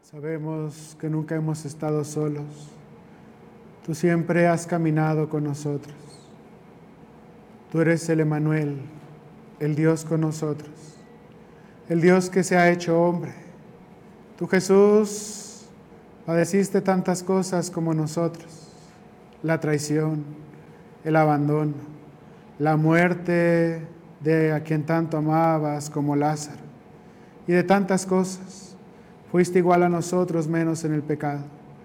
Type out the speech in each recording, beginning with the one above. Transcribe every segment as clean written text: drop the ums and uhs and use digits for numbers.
Sabemos que nunca hemos estado solos. Tú siempre has caminado con nosotros. Tú eres el Emmanuel, el Dios con nosotros, el Dios que se ha hecho hombre. Tú, Jesús, padeciste tantas cosas como nosotros: la traición, el abandono, la muerte de a quien tanto amabas como Lázaro, y de tantas cosas. Fuiste igual a nosotros, menos en el pecado.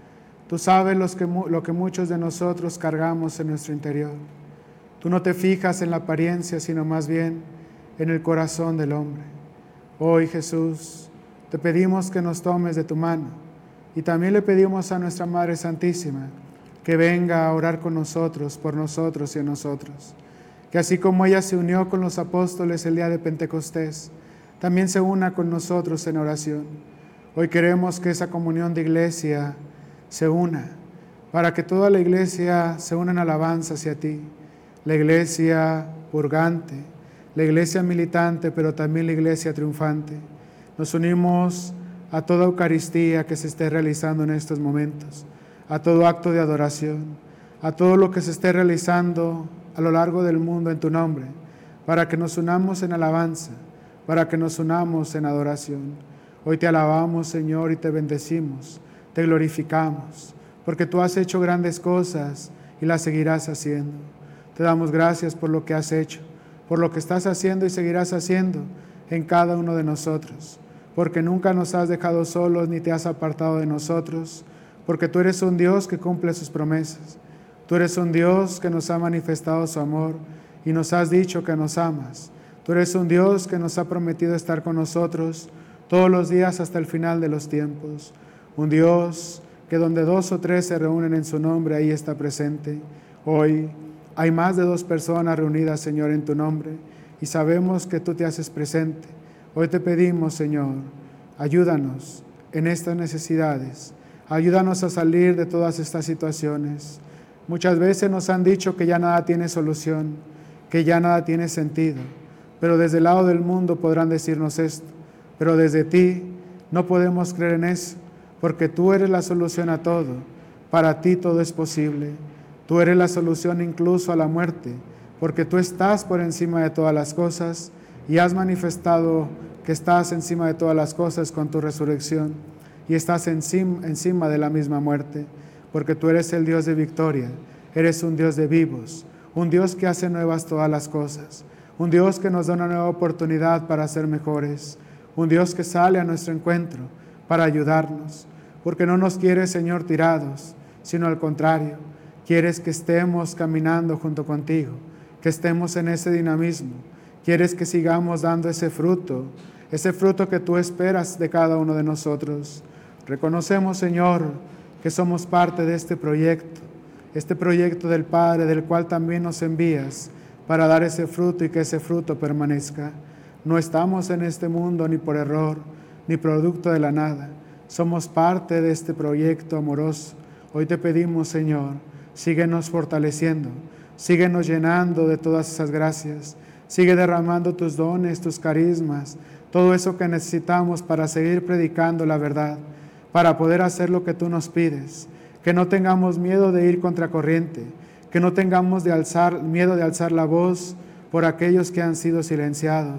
Tú sabes lo que muchos de nosotros cargamos en nuestro interior. Tú no te fijas en la apariencia, sino más bien en el corazón del hombre. Hoy, Jesús, te pedimos que nos tomes de tu mano, y también le pedimos a nuestra Madre Santísima que venga a orar con nosotros, por nosotros y en nosotros. Que así como ella se unió con los apóstoles el día de Pentecostés, también se una con nosotros en oración. Hoy queremos que esa comunión de iglesia se una, para que toda la iglesia se una en alabanza hacia ti. La iglesia purgante, la iglesia militante, pero también la iglesia triunfante. Nos unimos a toda Eucaristía que se esté realizando en estos momentos, a todo acto de adoración, a todo lo que se esté realizando a lo largo del mundo en tu nombre, para que nos unamos en alabanza, para que nos unamos en adoración. Hoy te alabamos, Señor, y te bendecimos, te glorificamos, porque tú has hecho grandes cosas y las seguirás haciendo. Te damos gracias por lo que has hecho, por lo que estás haciendo y seguirás haciendo en cada uno de nosotros, porque nunca nos has dejado solos ni te has apartado de nosotros, porque tú eres un Dios que cumple sus promesas. Tú eres un Dios que nos ha manifestado su amor y nos has dicho que nos amas. Tú eres un Dios que nos ha prometido estar con nosotros todos los días hasta el final de los tiempos. Un Dios que donde 2 o 3 se reúnen en su nombre, ahí está presente. Hoy hay más de 2 personas reunidas, Señor, en tu nombre, y sabemos que tú te haces presente. Hoy te pedimos, Señor, ayúdanos en estas necesidades. Ayúdanos a salir de todas estas situaciones. Muchas veces nos han dicho que ya nada tiene solución, que ya nada tiene sentido, pero desde el lado del mundo podrán decirnos esto. Pero desde ti no podemos creer en eso, porque tú eres la solución a todo. Para ti todo es posible. Tú eres la solución incluso a la muerte, porque tú estás por encima de todas las cosas y has manifestado que estás encima de todas las cosas con tu resurrección y estás encima de la misma muerte, porque tú eres el Dios de victoria, eres un Dios de vivos, un Dios que hace nuevas todas las cosas, un Dios que nos da una nueva oportunidad para ser mejores. Un Dios que sale a nuestro encuentro para ayudarnos, porque no nos quieres, Señor, tirados, sino al contrario, quieres que estemos caminando junto contigo, que estemos en ese dinamismo, quieres que sigamos dando ese fruto que tú esperas de cada uno de nosotros. Reconocemos, Señor, que somos parte de este proyecto del Padre, del cual también nos envías para dar ese fruto y que ese fruto permanezca. No estamos en este mundo ni por error, ni producto de la nada. Somos parte de este proyecto amoroso. Hoy te pedimos, Señor, síguenos fortaleciendo, síguenos llenando de todas esas gracias, sigue derramando tus dones, tus carismas, todo eso que necesitamos para seguir predicando la verdad, para poder hacer lo que tú nos pides, que no tengamos miedo de ir contracorriente, que no tengamos miedo de alzar la voz por aquellos que han sido silenciados.